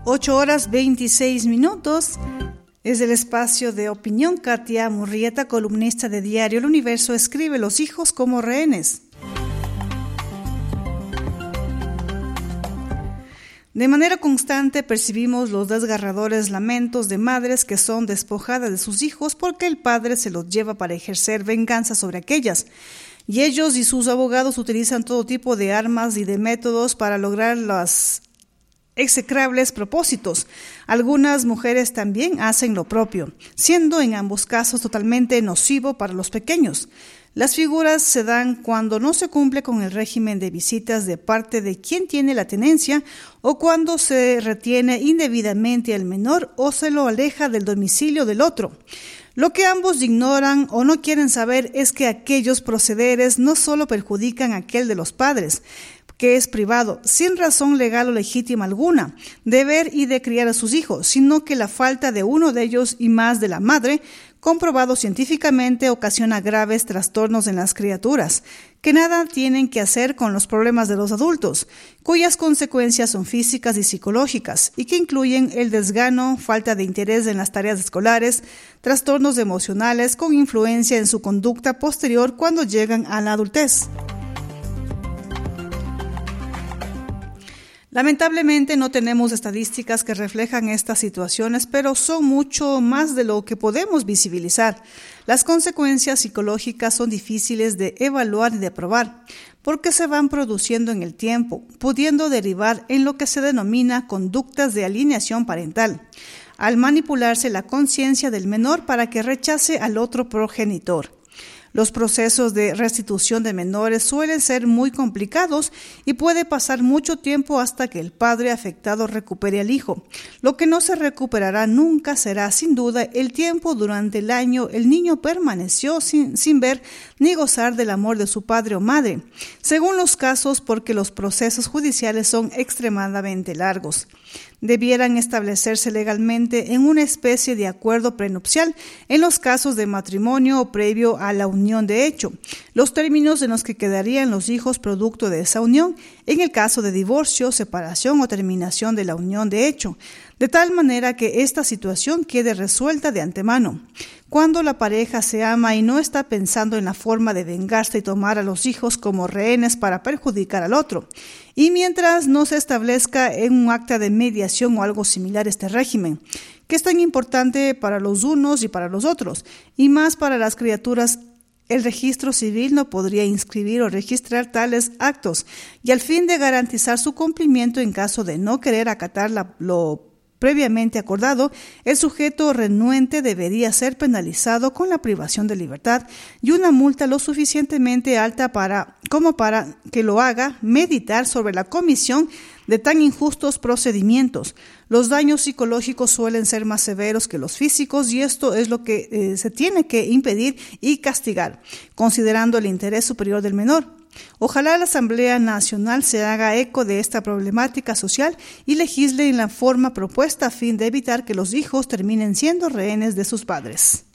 8:26. Es el espacio de opinión. Katia Murrieta, columnista de Diario El Universo, escribe: los hijos como rehenes. De manera constante percibimos los desgarradores lamentos de madres que son despojadas de sus hijos porque el padre se los lleva para ejercer venganza sobre aquellas. Y ellos y sus abogados utilizan todo tipo de armas y de métodos para lograr los execrables propósitos. Algunas mujeres también hacen lo propio, siendo en ambos casos totalmente nocivo para los pequeños. Las figuras se dan cuando no se cumple con el régimen de visitas de parte de quien tiene la tenencia o cuando se retiene indebidamente al menor o se lo aleja del domicilio del otro. Lo que ambos ignoran o no quieren saber es que aquellos procederes no solo perjudican a aquel de los padres, que es privado, sin razón legal o legítima alguna, de ver y de criar a sus hijos, sino que la falta de uno de ellos y más de la madre, comprobado científicamente, ocasiona graves trastornos en las criaturas, que nada tienen que hacer con los problemas de los adultos, cuyas consecuencias son físicas y psicológicas, y que incluyen el desgano, falta de interés en las tareas escolares, trastornos emocionales con influencia en su conducta posterior cuando llegan a la adultez. Lamentablemente no tenemos estadísticas que reflejan estas situaciones, pero son mucho más de lo que podemos visibilizar. Las consecuencias psicológicas son difíciles de evaluar y de probar, porque se van produciendo en el tiempo, pudiendo derivar en lo que se denomina conductas de alienación parental, al manipularse la conciencia del menor para que rechace al otro progenitor. Los procesos de restitución de menores suelen ser muy complicados y puede pasar mucho tiempo hasta que el padre afectado recupere al hijo. Lo que no se recuperará nunca será, sin duda, el tiempo durante el año el niño permaneció sin ver ni gozar del amor de su padre o madre, según los casos, porque los procesos judiciales son extremadamente largos. Debieran establecerse legalmente en una especie de acuerdo prenupcial en los casos de matrimonio o previo a la unión de hecho, los términos en los que quedarían los hijos producto de esa unión, en el caso de divorcio, separación o terminación de la unión de hecho, de tal manera que esta situación quede resuelta de antemano. Cuando la pareja se ama y no está pensando en la forma de vengarse y tomar a los hijos como rehenes para perjudicar al otro, y mientras no se establezca en un acta de mediación o algo similar este régimen, que es tan importante para los unos y para los otros, y más para las criaturas, el registro civil no podría inscribir o registrar tales actos, y al fin de garantizar su cumplimiento en caso de no querer acatar lo previamente acordado, el sujeto renuente debería ser penalizado con la privación de libertad y una multa lo suficientemente alta como para que lo haga meditar sobre la comisión de tan injustos procedimientos. Los daños psicológicos suelen ser más severos que los físicos y esto es lo que se tiene que impedir y castigar, considerando el interés superior del menor. Ojalá la Asamblea Nacional se haga eco de esta problemática social y legisle en la forma propuesta a fin de evitar que los hijos terminen siendo rehenes de sus padres.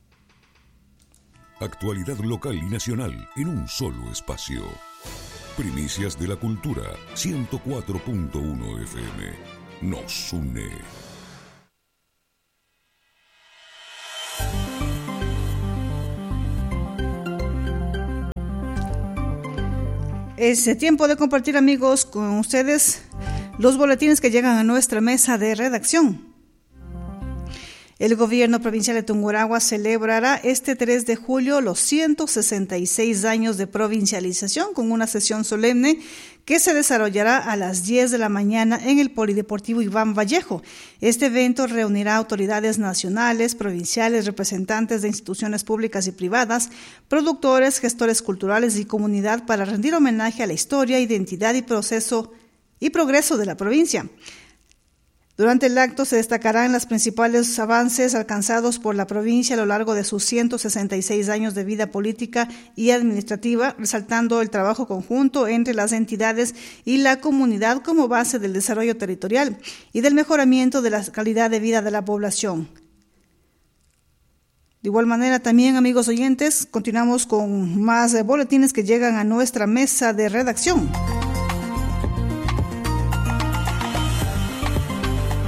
Actualidad local y nacional en un solo espacio. Primicias de la Cultura, 104.1 FM. Nos une. Es tiempo de compartir, amigos, con ustedes los boletines que llegan a nuestra mesa de redacción. El gobierno provincial de Tungurahua celebrará este 3 de julio los 166 años de provincialización con una sesión solemne que se desarrollará a las 10 de la mañana en el Polideportivo Iván Vallejo. Este evento reunirá autoridades nacionales, provinciales, representantes de instituciones públicas y privadas, productores, gestores culturales y comunidad para rendir homenaje a la historia, identidad y progreso de la provincia. Durante el acto se destacarán los principales avances alcanzados por la provincia a lo largo de sus 166 años de vida política y administrativa, resaltando el trabajo conjunto entre las entidades y la comunidad como base del desarrollo territorial y del mejoramiento de la calidad de vida de la población. De igual manera, también, amigos oyentes, continuamos con más boletines que llegan a nuestra mesa de redacción.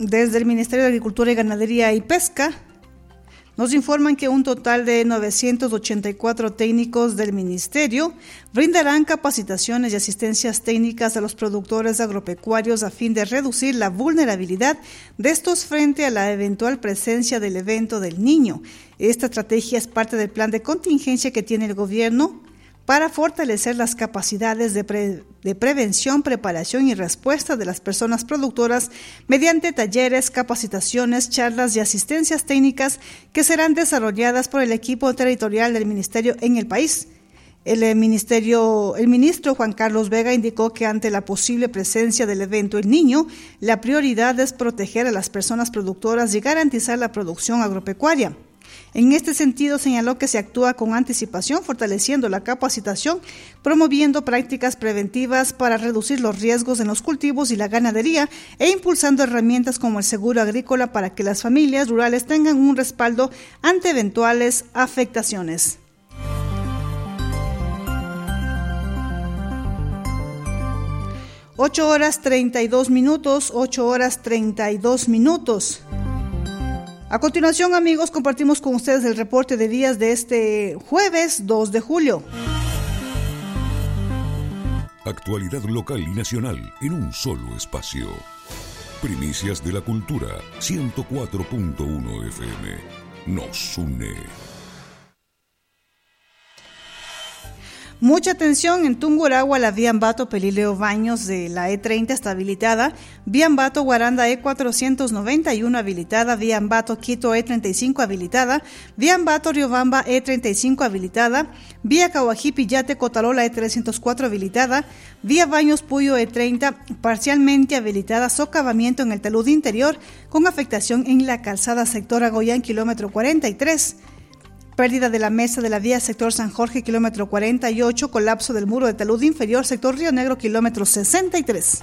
Desde el Ministerio de Agricultura y Ganadería y Pesca nos informan que un total de 984 técnicos del Ministerio brindarán capacitaciones y asistencias técnicas a los productores agropecuarios a fin de reducir la vulnerabilidad de estos frente a la eventual presencia del evento del Niño. Esta estrategia es parte del plan de contingencia que tiene el gobierno para fortalecer las capacidades de prevención, preparación y respuesta de las personas productoras mediante talleres, capacitaciones, charlas y asistencias técnicas que serán desarrolladas por el equipo territorial del Ministerio en el país. El ministro Juan Carlos Vega indicó que ante la posible presencia del evento El Niño, la prioridad es proteger a las personas productoras y garantizar la producción agropecuaria. En este sentido, señaló que se actúa con anticipación, fortaleciendo la capacitación, promoviendo prácticas preventivas para reducir los riesgos en los cultivos y la ganadería e impulsando herramientas como el seguro agrícola para que las familias rurales tengan un respaldo ante eventuales afectaciones. Ocho horas 32 minutos. A continuación, amigos, compartimos con ustedes el reporte de vías de este jueves 2 de julio. Actualidad local y nacional en un solo espacio. Primicias de la Cultura, 104.1 FM. Nos une. Mucha atención en Tungurahua, la vía Ambato Pelileo Baños de la E30 está habilitada, vía Ambato Guaranda E491 habilitada, vía Ambato Quito E35 habilitada, vía Ambato Riobamba E35 habilitada, vía Cahuajipi Yate Cotalola E304 habilitada, vía Baños Puyo E30 parcialmente habilitada, socavamiento en el talud interior con afectación en la calzada sector Agoyán, kilómetro 43. Pérdida de la mesa de la vía sector San Jorge, kilómetro 48, colapso del muro de talud inferior, sector Río Negro, kilómetro 63.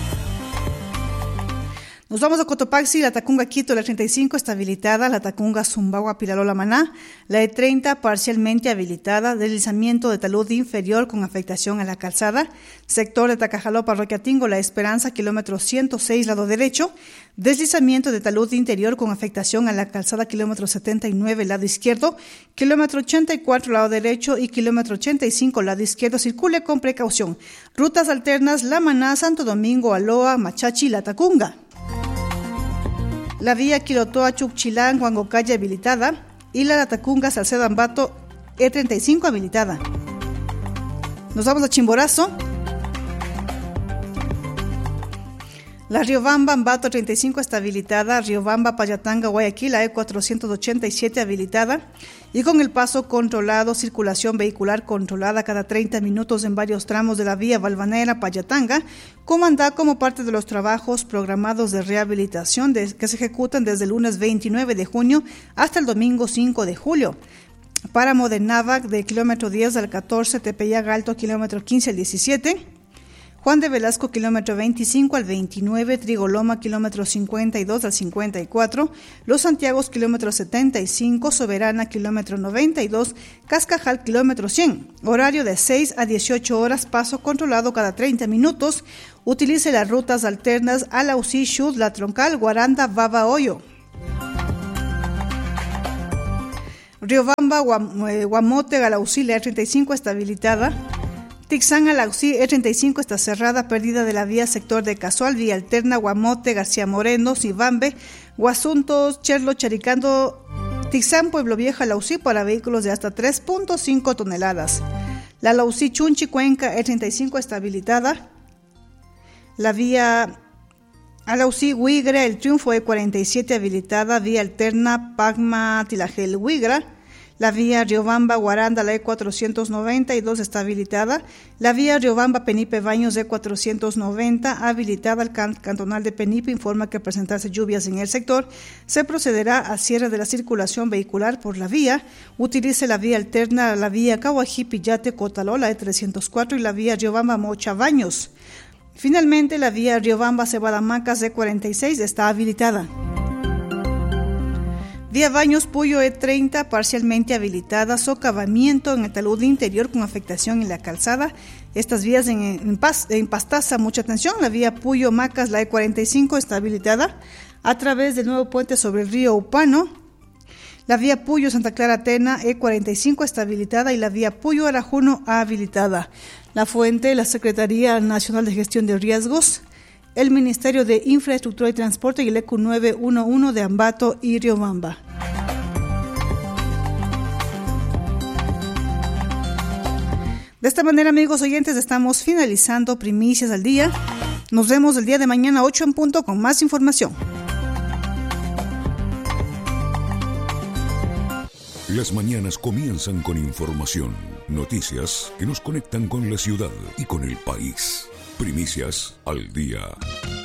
Nos vamos a Cotopaxi, la Tacunga Quito, la 35 está habilitada, la Tacunga Zumbagua Pilalola Maná, la E30 parcialmente habilitada, deslizamiento de talud inferior con afectación a la calzada, sector de Tacajaló, Parroquia Tingo, La Esperanza, kilómetro 106, lado derecho, deslizamiento de talud interior con afectación a la calzada, kilómetro 79, lado izquierdo, kilómetro 84, lado derecho y kilómetro 85, lado izquierdo, circule con precaución. Rutas alternas, La Maná, Santo Domingo, Aloa, Machachi, La Tacunga. La vía Quilotoa, Chuchilán, Huangocaya habilitada y la Tacunga, Salcedo Ambato, E35 habilitada. Nos vamos a Chimborazo. La Riobamba, Ambato 35 está habilitada, Riobamba, Payatanga, Guayaquil, la E487 habilitada y con el paso controlado, circulación vehicular controlada cada 30 minutos en varios tramos de la vía Valvanera, Payatanga, comandada como parte de los trabajos programados de rehabilitación que se ejecutan desde el lunes 29 de junio hasta el domingo 5 de julio. Páramo de Návac, de kilómetro 10 al 14, Tepeyac Alto, kilómetro 15 al 17, Juan de Velasco, kilómetro 25 al 29, Trigoloma, kilómetro 52 al 54, Los Santiagos, kilómetro 75, Soberana, kilómetro 92, Cascajal, kilómetro 100. Horario de 6 a 18 horas, paso controlado cada 30 minutos. Utilice las rutas alternas Alausí, Xud, La Troncal, Guaranda, Baba, Hoyo. Riobamba, Guamote, Galausí, la E35 está habilitada. Tixán, Alausí, E35 está cerrada, pérdida de la vía sector de Casual, vía alterna, Guamote, García Moreno, Sibambe, Guasuntos, Cherlo, Charicando, Tixán, Pueblo Viejo, Alausí para vehículos de hasta 3.5 toneladas. La Alausí, Chunchi, Cuenca, E35 está habilitada. La vía Alausí, Huigra, El Triunfo, E47 habilitada, vía alterna, Pagma, Tilajel, Huigra. La vía Riobamba, Guaranda, la E492 está habilitada. La vía Riobamba, Penipe, Baños, E490 habilitada. El cantonal de Penipe informa que presentarse lluvias en el sector, se procederá a cierre de la circulación vehicular por la vía. Utilice la vía alterna, la vía Cahuajipi, Yate, Cotaló, la E304 y la vía Riobamba, Mocha, Baños. Finalmente, la vía Riobamba, Cebada, Macas, E46 está habilitada. Vía Baños Puyo E30 parcialmente habilitada, socavamiento en el talud interior con afectación en la calzada. Estas vías en Pastaza, mucha atención. La vía Puyo Macas, la E45 está habilitada. a través del nuevo puente sobre el río Upano. La vía Puyo-Santa Clara-Tena E45 está habilitada y la vía Puyo-Arajuno habilitada. La fuente, la Secretaría Nacional de Gestión de Riesgos, el Ministerio de Infraestructura y Transporte y el ECU 911 de Ambato y Riobamba. De esta manera, amigos oyentes, estamos finalizando Primicias al Día. Nos vemos el día de mañana 8 en punto con más información. Las mañanas comienzan con información, noticias que nos conectan con la ciudad y con el país. Primicias al Día.